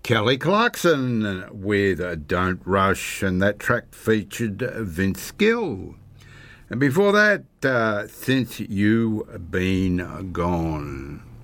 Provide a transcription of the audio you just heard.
Kelly Clarkson with Don't Rush, and that track featured Vince Gill. And before that, Since You Been Gone.